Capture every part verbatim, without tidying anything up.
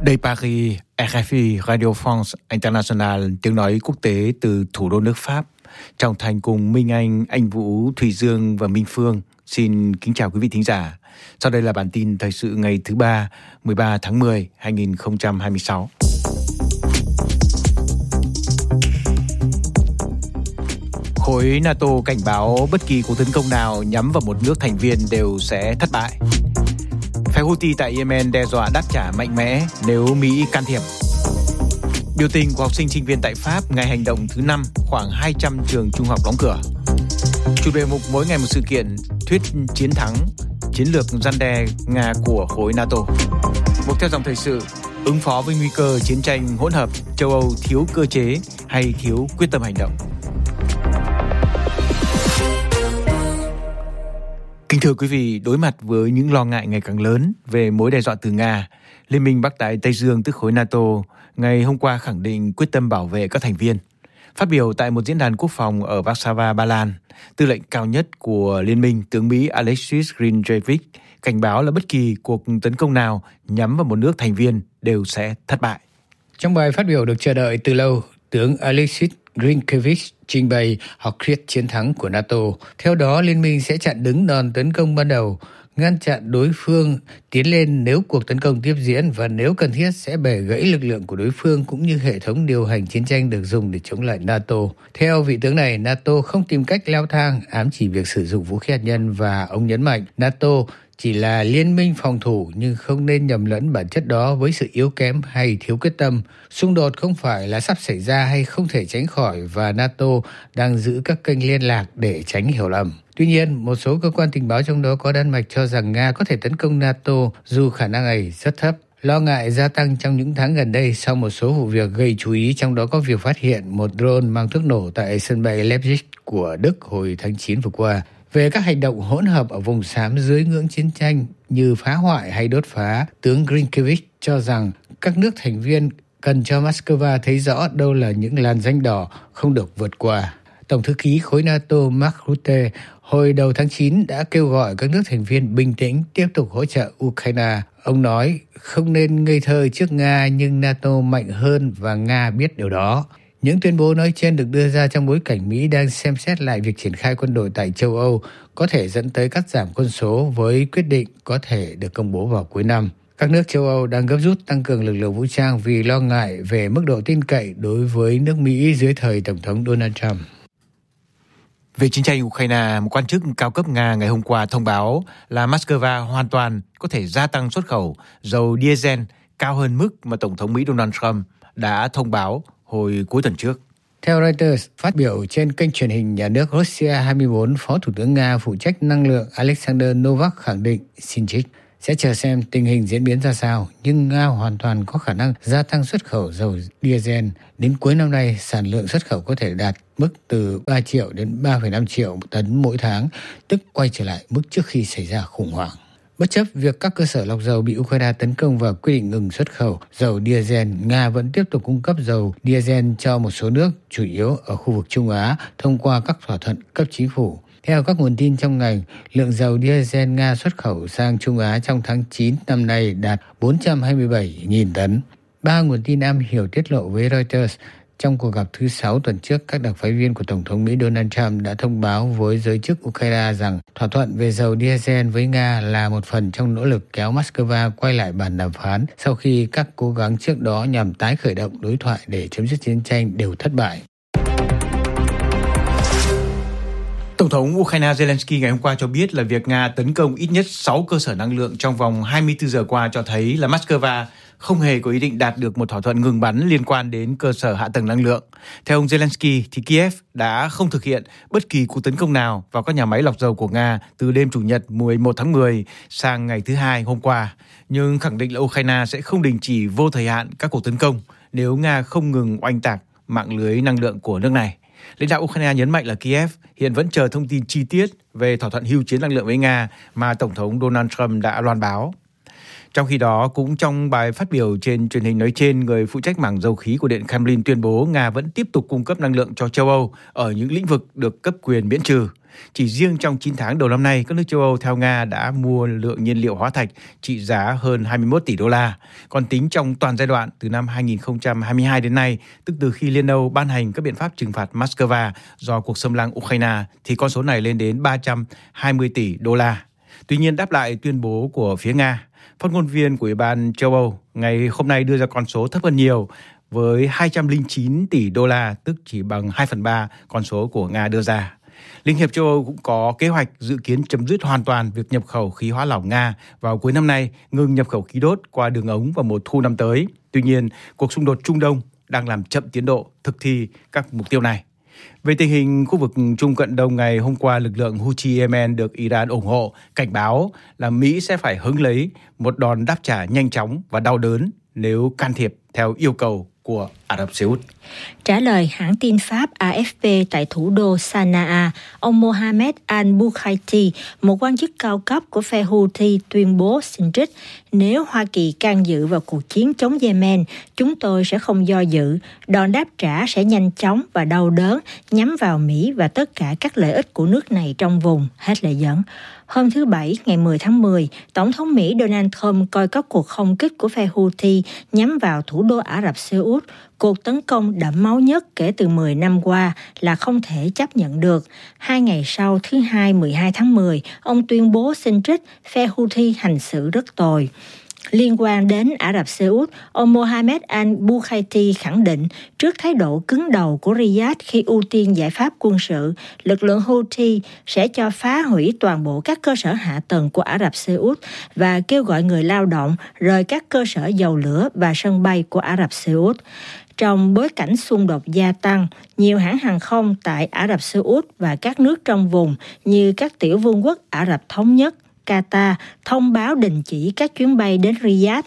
Đây Paris, rờ ép i Radio France International, tiếng nói quốc tế từ thủ đô nước Pháp. Trọng Thành cùng Minh Anh, Anh Vũ, Thùy Dương và Minh Phương xin kính chào quý vị thính giả. Sau đây là bản tin thời sự ngày thứ ba, mười ba tháng mười, hai nghìn không trăm hai mươi sáu. Khối NATO cảnh báo bất kỳ cuộc tấn công nào nhắm vào một nước thành viên đều sẽ thất bại. Phe Houthi tại Yemen đe dọa đáp trả mạnh mẽ nếu Mỹ can thiệp. Biểu tình của học sinh sinh viên tại Pháp ngày hành động thứ năm, khoảng hai trăm trường trung học đóng cửa. Chủ đề mục mỗi ngày một sự kiện, thuyết chiến thắng, chiến lược răn đe Nga của khối NATO. Mục theo dòng thời sự, ứng phó với nguy cơ chiến tranh hỗn hợp, châu Âu thiếu cơ chế hay thiếu quyết tâm hành động. Kính thưa quý vị, đối mặt với những lo ngại ngày càng lớn về mối đe dọa từ Nga, Liên minh Bắc Đại Tây Dương tức khối NATO ngày hôm qua khẳng định quyết tâm bảo vệ các thành viên. Phát biểu tại một diễn đàn quốc phòng ở Warsaw, Ba Lan, tư lệnh cao nhất của Liên minh tướng Mỹ Alexis Grinjevich cảnh báo là bất kỳ cuộc tấn công nào nhắm vào một nước thành viên đều sẽ thất bại. Trong bài phát biểu được chờ đợi từ lâu, tướng Alexis Grinjevich trình bày học thuyết chiến thắng của NATO. Theo đó, Liên minh sẽ chặn đứng đòn tấn công ban đầu, ngăn chặn đối phương tiến lên nếu cuộc tấn công tiếp diễn và nếu cần thiết sẽ bẻ gãy lực lượng của đối phương cũng như hệ thống điều hành chiến tranh được dùng để chống lại NATO. Theo vị tướng này, NATO không tìm cách leo thang, ám chỉ việc sử dụng vũ khí hạt nhân và ông nhấn mạnh NATO chỉ là liên minh phòng thủ nhưng không nên nhầm lẫn bản chất đó với sự yếu kém hay thiếu quyết tâm. Xung đột không phải là sắp xảy ra hay không thể tránh khỏi và NATO đang giữ các kênh liên lạc để tránh hiểu lầm. Tuy nhiên, một số cơ quan tình báo trong đó có Đan Mạch cho rằng Nga có thể tấn công NATO dù khả năng này rất thấp. Lo ngại gia tăng trong những tháng gần đây sau một số vụ việc gây chú ý, trong đó có việc phát hiện một drone mang thuốc nổ tại sân bay Leipzig của Đức hồi tháng chín vừa qua. Về các hành động hỗn hợp ở vùng xám dưới ngưỡng chiến tranh như phá hoại hay đốt phá, tướng Grinjevich cho rằng các nước thành viên cần cho Moscow thấy rõ đâu là những làn ranh đỏ không được vượt qua. Tổng thư ký khối NATO Mark Rutte hồi đầu tháng chín đã kêu gọi các nước thành viên bình tĩnh tiếp tục hỗ trợ Ukraine. Ông nói không nên ngây thơ trước Nga nhưng NATO mạnh hơn và Nga biết điều đó. Những tuyên bố nói trên được đưa ra trong bối cảnh Mỹ đang xem xét lại việc triển khai quân đội tại châu Âu, có thể dẫn tới cắt giảm quân số với quyết định có thể được công bố vào cuối năm. Các nước châu Âu đang gấp rút tăng cường lực lượng vũ trang vì lo ngại về mức độ tin cậy đối với nước Mỹ dưới thời Tổng thống Donald Trump. Về chiến tranh Ukraine, một quan chức cao cấp Nga ngày hôm qua thông báo là Moscow hoàn toàn có thể gia tăng xuất khẩu dầu diesel cao hơn mức mà Tổng thống Mỹ Donald Trump đã thông báo hồi cuối tuần trước. Theo Reuters, phát biểu trên kênh truyền hình nhà nước Russia hai mươi bốn, Phó Thủ tướng Nga phụ trách năng lượng Alexander Novak khẳng định Sinchik sẽ chờ xem tình hình diễn biến ra sao, nhưng Nga hoàn toàn có khả năng gia tăng xuất khẩu dầu diesel. Đến cuối năm nay, sản lượng xuất khẩu có thể đạt mức từ ba triệu đến ba phẩy năm triệu tấn mỗi tháng, tức quay trở lại mức trước khi xảy ra khủng hoảng. Bất chấp việc các cơ sở lọc dầu bị Ukraine tấn công và quyết định ngừng xuất khẩu dầu diesel, Nga vẫn tiếp tục cung cấp dầu diesel cho một số nước, chủ yếu ở khu vực Trung Á, thông qua các thỏa thuận cấp chính phủ. Theo các nguồn tin trong ngành, lượng dầu diesel Nga xuất khẩu sang Trung Á trong tháng chín năm nay đạt bốn trăm hai mươi bảy nghìn tấn. Ba nguồn tin am hiểu tiết lộ với Reuters, trong cuộc gặp thứ sáu tuần trước, các đặc phái viên của Tổng thống Mỹ Donald Trump đã thông báo với giới chức Ukraine rằng thỏa thuận về dầu diesel với Nga là một phần trong nỗ lực kéo Moscow quay lại bàn đàm phán sau khi các cố gắng trước đó nhằm tái khởi động đối thoại để chấm dứt chiến tranh đều thất bại. Tổng thống Ukraine Zelensky ngày hôm qua cho biết là việc Nga tấn công ít nhất sáu cơ sở năng lượng trong vòng hai mươi tư giờ qua cho thấy là Moscow không hề có ý định đạt được một thỏa thuận ngừng bắn liên quan đến cơ sở hạ tầng năng lượng. Theo ông Zelensky, thì Kiev đã không thực hiện bất kỳ cuộc tấn công nào vào các nhà máy lọc dầu của Nga từ đêm Chủ nhật mười một tháng mười sang ngày thứ Hai hôm qua, nhưng khẳng định là Ukraine sẽ không đình chỉ vô thời hạn các cuộc tấn công nếu Nga không ngừng oanh tạc mạng lưới năng lượng của nước này. Lãnh đạo Ukraine nhấn mạnh là Kiev hiện vẫn chờ thông tin chi tiết về thỏa thuận hưu chiến năng lượng với Nga mà Tổng thống Donald Trump đã loan báo. Trong khi đó, cũng trong bài phát biểu trên truyền hình nói trên, người phụ trách mảng dầu khí của Điện Kremlin tuyên bố Nga vẫn tiếp tục cung cấp năng lượng cho châu Âu ở những lĩnh vực được cấp quyền miễn trừ. Chỉ riêng trong chín tháng đầu năm nay, các nước châu Âu theo Nga đã mua lượng nhiên liệu hóa thạch trị giá hơn hai mươi mốt tỷ đô la. Còn tính trong toàn giai đoạn từ năm hai nghìn không trăm hai mươi hai đến nay, tức từ khi Liên Âu ban hành các biện pháp trừng phạt Moscow do cuộc xâm lăng Ukraine, thì con số này lên đến ba trăm hai mươi tỷ đô la. Tuy nhiên, đáp lại tuyên bố của phía Nga, phát ngôn viên của Ủy ban châu Âu ngày hôm nay đưa ra con số thấp hơn nhiều với hai trăm lẻ chín tỷ đô la, tức chỉ bằng hai phần ba con số của Nga đưa ra. Liên hiệp châu Âu cũng có kế hoạch dự kiến chấm dứt hoàn toàn việc nhập khẩu khí hóa lỏng Nga vào cuối năm nay, ngừng nhập khẩu khí đốt qua đường ống vào mùa thu năm tới. Tuy nhiên, cuộc xung đột Trung Đông đang làm chậm tiến độ thực thi các mục tiêu này. Về tình hình khu vực Trung Cận Đông, ngày hôm qua, lực lượng Houthi Yemen được Iran ủng hộ cảnh báo là Mỹ sẽ phải hứng lấy một đòn đáp trả nhanh chóng và đau đớn nếu can thiệp theo yêu cầu của Ả Rập Xê Út. Trả lời hãng tin Pháp A F P tại thủ đô Sanaa, ông Mohammed al-Bukhaiti, một quan chức cao cấp của phe Houthi, tuyên bố xin trích: nếu Hoa Kỳ can dự vào cuộc chiến chống Yemen, chúng tôi sẽ không do dự. Đòn đáp trả sẽ nhanh chóng và đau đớn, nhắm vào Mỹ và tất cả các lợi ích của nước này trong vùng. Hết lời dẫn. Hôm thứ Bảy, ngày mười tháng mười, Tổng thống Mỹ Donald Trump coi các cuộc không kích của phe Houthi nhắm vào thủ đô Ả Rập Xê Út, cuộc tấn công đẫm máu nhất kể từ mười năm qua, là không thể chấp nhận được. Hai ngày sau, thứ Hai mười hai tháng mười, ông tuyên bố xin trích: phe Houthi hành xử rất tồi. Liên quan đến Ả Rập Xê Út, ông Mohammed al-Bukhaiti khẳng định trước thái độ cứng đầu của Riyadh khi ưu tiên giải pháp quân sự, lực lượng Houthi sẽ cho phá hủy toàn bộ các cơ sở hạ tầng của Ả Rập Xê Út và kêu gọi người lao động rời các cơ sở dầu lửa và sân bay của Ả Rập Xê Út. Trong bối cảnh xung đột gia tăng, nhiều hãng hàng không tại Ả Rập Xê Út và các nước trong vùng như các tiểu vương quốc Ả Rập Thống Nhất, Qatar thông báo đình chỉ các chuyến bay đến Riyadh.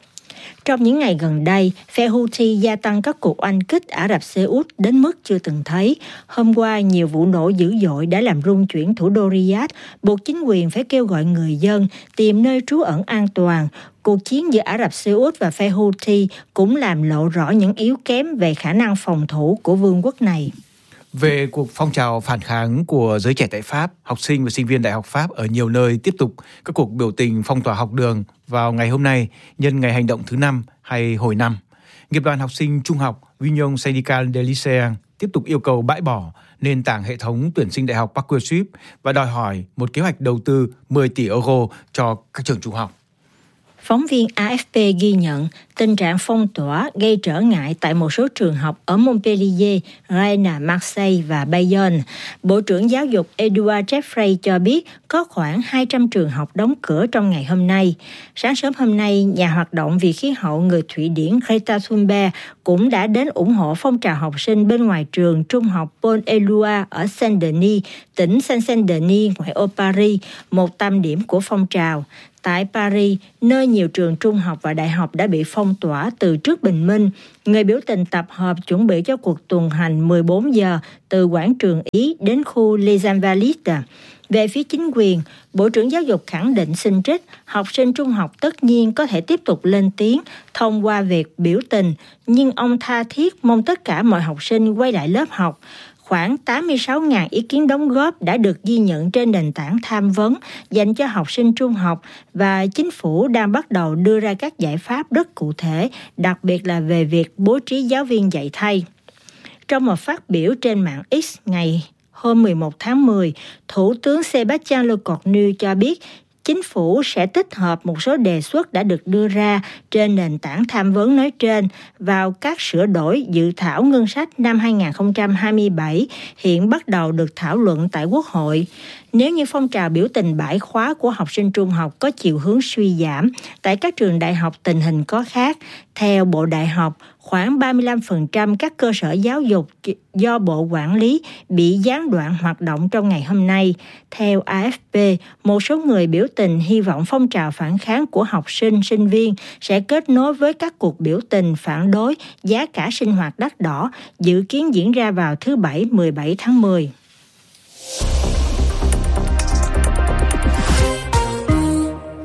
Trong những ngày gần đây, phe Houthi gia tăng các cuộc oanh kích Ả Rập Xê Út đến mức chưa từng thấy. Hôm qua, nhiều vụ nổ dữ dội đã làm rung chuyển thủ đô Riyadh, buộc chính quyền phải kêu gọi người dân tìm nơi trú ẩn an toàn. Cuộc chiến giữa Ả Rập Xê Út và phe Houthi cũng làm lộ rõ những yếu kém về khả năng phòng thủ của vương quốc này. Về cuộc phong trào phản kháng của giới trẻ tại Pháp, học sinh và sinh viên Đại học Pháp ở nhiều nơi tiếp tục các cuộc biểu tình phong tỏa học đường vào ngày hôm nay nhân ngày hành động thứ năm hay hồi năm. Nghiệp đoàn học sinh trung học Union Syndicale des Lycéens tiếp tục yêu cầu bãi bỏ nền tảng hệ thống tuyển sinh đại học Parcoursup và đòi hỏi một kế hoạch đầu tư mười tỷ euro cho các trường trung học. Phóng viên A F P ghi nhận tình trạng phong tỏa gây trở ngại tại một số trường học ở Montpellier, Rennes, Marseille và Bayonne. Bộ trưởng Giáo dục Edouard Jeffrey cho biết có khoảng hai trăm trường học đóng cửa trong ngày hôm nay. Sáng sớm hôm nay, nhà hoạt động vì khí hậu người Thụy Điển Greta Thunberg cũng đã đến ủng hộ phong trào học sinh bên ngoài trường trung học Paul Éluard ở Saint-Denis, tỉnh Seine-Saint-Denis, ngoại ô Paris, một tâm điểm của phong trào. Tại Paris, nơi nhiều trường trung học và đại học đã bị phong tỏa từ trước bình minh, người biểu tình tập hợp chuẩn bị cho cuộc tuần hành mười bốn giờ từ quảng trường Ý đến khu Les Invalides. Về phía chính quyền, Bộ trưởng Giáo dục khẳng định xin trích, học sinh trung học tất nhiên có thể tiếp tục lên tiếng thông qua việc biểu tình, nhưng ông tha thiết mong tất cả mọi học sinh quay lại lớp học. Khoảng tám mươi sáu nghìn ý kiến đóng góp đã được ghi nhận trên nền tảng tham vấn dành cho học sinh trung học và chính phủ đang bắt đầu đưa ra các giải pháp rất cụ thể, đặc biệt là về việc bố trí giáo viên dạy thay. Trong một phát biểu trên mạng X ngày hôm mười một tháng mười, Thủ tướng Sébastien Lecornu cho biết chính phủ sẽ tích hợp một số đề xuất đã được đưa ra trên nền tảng tham vấn nói trên vào các sửa đổi dự thảo ngân sách năm hai không hai bảy hiện bắt đầu được thảo luận tại Quốc hội. Nếu như phong trào biểu tình bãi khóa của học sinh trung học có chiều hướng suy giảm, tại các trường đại học tình hình có khác. Theo Bộ Đại học, khoảng ba mươi lăm phần trăm các cơ sở giáo dục do Bộ quản lý bị gián đoạn hoạt động trong ngày hôm nay. Theo A F P, một số người biểu tình hy vọng phong trào phản kháng của học sinh, sinh viên sẽ kết nối với các cuộc biểu tình phản đối giá cả sinh hoạt đắt đỏ, dự kiến diễn ra vào thứ Bảy mười bảy tháng mười.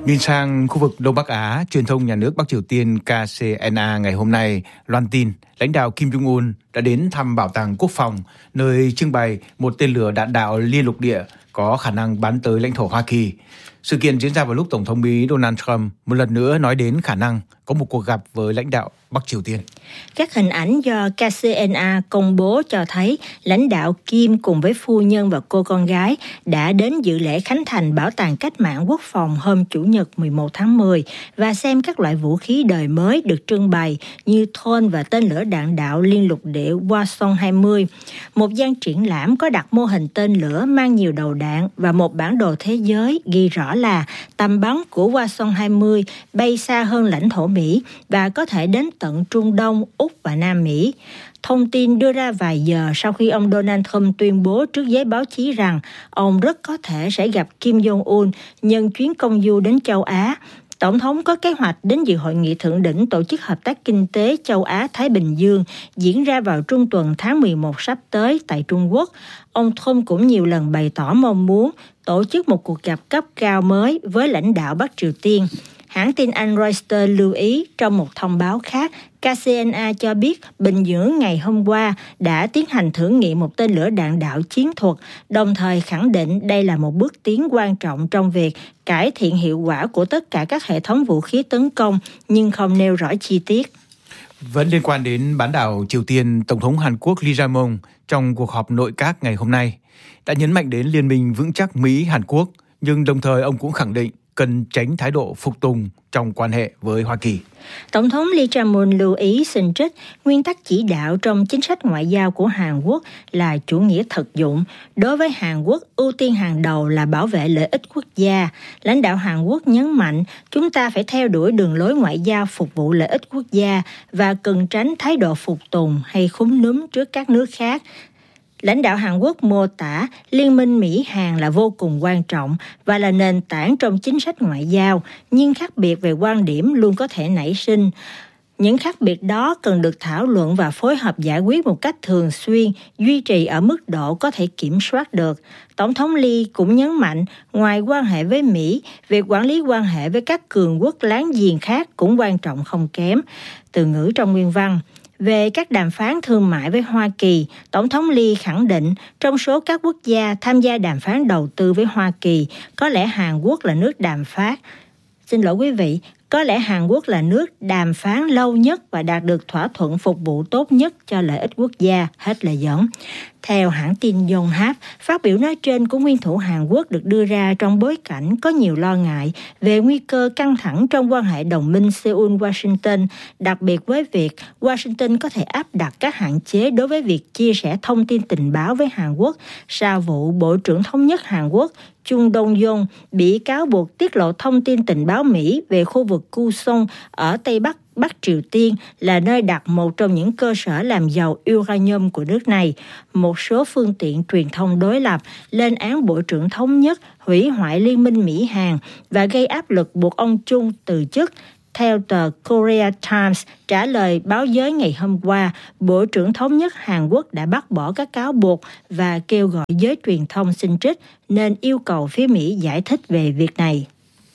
Nhìn sang khu vực Đông Bắc Á, truyền thông nhà nước Bắc Triều Tiên K C N A ngày hôm nay loan tin lãnh đạo Kim Jong-un đã đến thăm Bảo tàng Quốc phòng, nơi trưng bày một tên lửa đạn đạo liên lục địa có khả năng bắn tới lãnh thổ Hoa Kỳ. Sự kiện diễn ra vào lúc Tổng thống Mỹ Donald Trump một lần nữa nói đến khả năng có một cuộc gặp với lãnh đạo Bắc Triều Tiên. Các hình ảnh do K C N A công bố cho thấy lãnh đạo Kim cùng với phu nhân và cô con gái đã đến dự lễ khánh thành Bảo tàng Cách mạng Quốc phòng hôm Chủ nhật mười một tháng mười và xem các loại vũ khí đời mới được trưng bày như thôn và tên lửa đạn đạo liên lục địa Hwasong hai mươi. Một gian triển lãm có đặt mô hình tên lửa mang nhiều đầu đạn và một bản đồ thế giới ghi rõ là tầm bắn của Hwasong hai mươi bay xa hơn lãnh thổ Mỹ và có thể đến tận Trung Đông, Úc và Nam Mỹ. Thông tin đưa ra vài giờ sau khi ông Donald Trump tuyên bố trước giới báo chí rằng ông rất có thể sẽ gặp Kim Jong-un nhân chuyến công du đến châu Á. Tổng thống có kế hoạch đến dự hội nghị thượng đỉnh Tổ chức Hợp tác Kinh tế Châu Á-Thái Bình Dương diễn ra vào trung tuần tháng mười một sắp tới tại Trung Quốc. Ông Trump cũng nhiều lần bày tỏ mong muốn tổ chức một cuộc gặp cấp cao mới với lãnh đạo Bắc Triều Tiên. Hãng tin Anh Reuters lưu ý trong một thông báo khác, K C N A cho biết Bình Nhưỡng ngày hôm qua đã tiến hành thử nghiệm một tên lửa đạn đạo chiến thuật, đồng thời khẳng định đây là một bước tiến quan trọng trong việc cải thiện hiệu quả của tất cả các hệ thống vũ khí tấn công, nhưng không nêu rõ chi tiết. Vẫn liên quan đến bán đảo Triều Tiên, Tổng thống Hàn Quốc Lee Jae-myung trong cuộc họp nội các ngày hôm nay đã nhấn mạnh đến liên minh vững chắc Mỹ-Hàn Quốc, nhưng đồng thời ông cũng khẳng định cần tránh thái độ phục tùng trong quan hệ với Hoa Kỳ. Tổng thống Lee Jae-myung lưu ý xin trích nguyên tắc chỉ đạo trong chính sách ngoại giao của Hàn Quốc là chủ nghĩa thực dụng. Đối với Hàn Quốc, ưu tiên hàng đầu là bảo vệ lợi ích quốc gia. Lãnh đạo Hàn Quốc nhấn mạnh chúng ta phải theo đuổi đường lối ngoại giao phục vụ lợi ích quốc gia và cần tránh thái độ phục tùng hay khúm núm trước các nước khác. Lãnh đạo Hàn Quốc mô tả liên minh Mỹ-Hàn là vô cùng quan trọng và là nền tảng trong chính sách ngoại giao, nhưng khác biệt về quan điểm luôn có thể nảy sinh. Những khác biệt đó cần được thảo luận và phối hợp giải quyết một cách thường xuyên, duy trì ở mức độ có thể kiểm soát được. Tổng thống Lee cũng nhấn mạnh, ngoài quan hệ với Mỹ, việc quản lý quan hệ với các cường quốc láng giềng khác cũng quan trọng không kém. Từ ngữ trong nguyên văn. Về các đàm phán thương mại với Hoa Kỳ, Tổng thống Lee khẳng định trong số các quốc gia tham gia đàm phán đầu tư với Hoa Kỳ, có lẽ Hàn Quốc là nước đàm phán. Xin lỗi quý vị, có lẽ Hàn Quốc là nước đàm phán lâu nhất và đạt được thỏa thuận phục vụ tốt nhất cho lợi ích quốc gia, hết lời dẫn. Theo hãng tin Yonhap, phát biểu nói trên của nguyên thủ Hàn Quốc được đưa ra trong bối cảnh có nhiều lo ngại về nguy cơ căng thẳng trong quan hệ đồng minh Seoul-Washington, đặc biệt với việc Washington có thể áp đặt các hạn chế đối với việc chia sẻ thông tin tình báo với Hàn Quốc sau vụ Bộ trưởng Thống nhất Hàn Quốc Chung Dong-yong bị cáo buộc tiết lộ thông tin tình báo Mỹ về khu vực Kusong ở Tây Bắc Bắc Triều Tiên là nơi đặt một trong những cơ sở làm giàu uranium của nước này. Một số phương tiện truyền thông đối lập lên án Bộ trưởng Thống nhất hủy hoại liên minh Mỹ-Hàn và gây áp lực buộc ông Chung từ chức. Theo tờ Korea Times trả lời báo giới ngày hôm qua, Bộ trưởng Thống nhất Hàn Quốc đã bác bỏ các cáo buộc và kêu gọi giới truyền thông xin trích, nên yêu cầu phía Mỹ giải thích về việc này.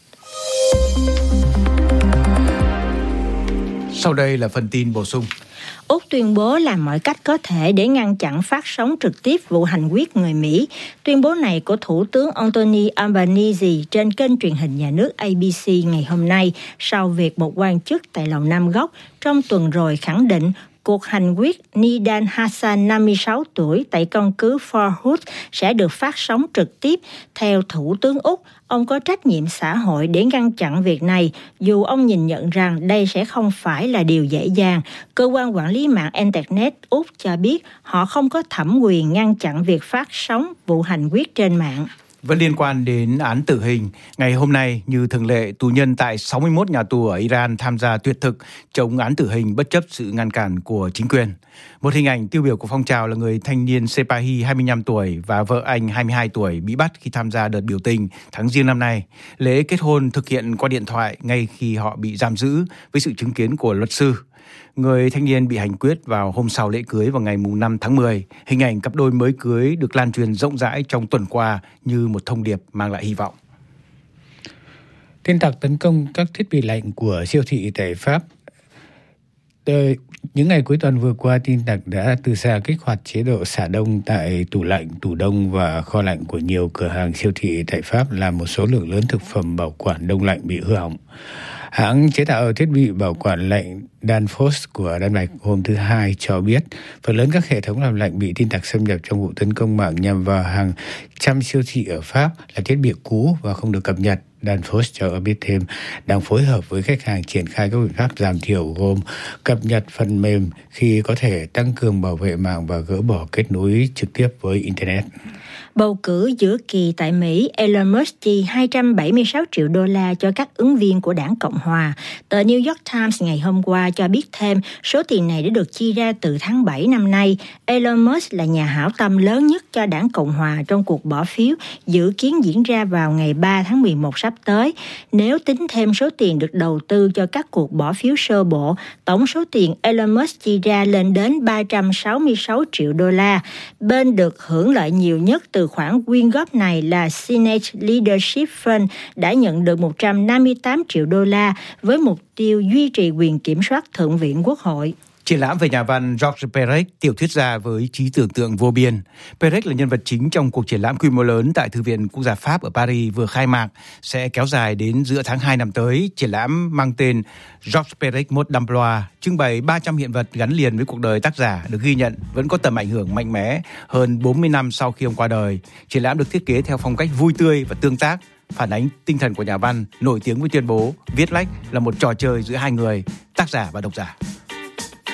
Sau đây là phần tin bổ sung. Úc tuyên bố làm mọi cách có thể để ngăn chặn phát sóng trực tiếp vụ hành quyết người Mỹ. Tuyên bố này của Thủ tướng Anthony Albanese trên kênh truyền hình nhà nước A B C ngày hôm nay sau việc một quan chức tại Lầu Năm Góc trong tuần rồi khẳng định cuộc hành quyết Nidal Hassan, năm mươi sáu tuổi, tại căn cứ Fort Hood sẽ được phát sóng trực tiếp. Theo Thủ tướng Úc, ông có trách nhiệm xã hội để ngăn chặn việc này, dù ông nhìn nhận rằng đây sẽ không phải là điều dễ dàng. Cơ quan quản lý mạng Internet Úc cho biết họ không có thẩm quyền ngăn chặn việc phát sóng vụ hành quyết trên mạng. Vẫn liên quan đến án tử hình, ngày hôm nay như thường lệ, tù nhân tại sáu mươi mốt nhà tù ở Iran tham gia tuyệt thực chống án tử hình bất chấp sự ngăn cản của chính quyền. Một hình ảnh tiêu biểu của phong trào là người thanh niên Sepahi hai mươi lăm tuổi và vợ anh hai mươi hai tuổi bị bắt khi tham gia đợt biểu tình tháng Giêng năm nay. Lễ kết hôn thực hiện qua điện thoại ngay khi họ bị giam giữ với sự chứng kiến của luật sư. Người thanh niên bị hành quyết vào hôm sau lễ cưới vào ngày năm tháng mười. Hình ảnh cặp đôi mới cưới được lan truyền rộng rãi trong tuần qua như một thông điệp mang lại hy vọng. Tin tặc tấn công các thiết bị lạnh của siêu thị tại Pháp. Những ngày cuối tuần vừa qua, tin tặc đã từ xa kích hoạt chế độ xả đông tại tủ lạnh, tủ đông và kho lạnh của nhiều cửa hàng siêu thị tại Pháp, làm một số lượng lớn thực phẩm bảo quản đông lạnh bị hư hỏng. Hãng chế tạo thiết bị bảo quản lạnh Danfoss của Đan Mạch hôm thứ Hai cho biết phần lớn các hệ thống làm lạnh bị tin tặc xâm nhập trong vụ tấn công mạng nhằm vào hàng trăm siêu thị ở Pháp là thiết bị cũ và không được cập nhật. Danfoss cho biết thêm đang phối hợp với khách hàng triển khai các biện pháp giảm thiểu gồm cập nhật phần mềm khi có thể, tăng cường bảo vệ mạng và gỡ bỏ kết nối trực tiếp với Internet. Bầu cử giữa kỳ tại Mỹ, Elon Musk chi hai trăm bảy mươi sáu triệu đô la cho các ứng viên của đảng Cộng Hòa. Tờ New York Times ngày hôm qua cho biết thêm số tiền này đã được chi ra từ tháng bảy năm nay. Elon Musk là nhà hảo tâm lớn nhất cho đảng Cộng Hòa trong cuộc bỏ phiếu dự kiến diễn ra vào ngày ba tháng mười một sắp tới. Nếu tính thêm số tiền được đầu tư cho các cuộc bỏ phiếu sơ bộ, tổng số tiền Elon Musk chi ra lên đến ba trăm sáu mươi sáu triệu đô la. Bên được hưởng lợi nhiều nhất từ khoản quyên góp này là Senate Leadership Fund đã nhận được một trăm năm mươi tám triệu đô la với mục tiêu duy trì quyền kiểm soát Thượng viện Quốc hội. Triển lãm về nhà văn Georges Perec, tiểu thuyết gia với trí tưởng tượng vô biên. Perec là nhân vật chính trong cuộc triển lãm quy mô lớn tại Thư viện Quốc gia Pháp ở Paris vừa khai mạc, sẽ kéo dài đến giữa tháng hai năm tới. Triển lãm mang tên Georges Perec Mode d'Emploi, trưng bày ba trăm hiện vật gắn liền với cuộc đời tác giả, được ghi nhận vẫn có tầm ảnh hưởng mạnh mẽ hơn bốn mươi năm sau khi ông qua đời. Triển lãm được thiết kế theo phong cách vui tươi và tương tác, phản ánh tinh thần của nhà văn nổi tiếng với tuyên bố viết lách là một trò chơi giữa hai người, tác giả và độc giả.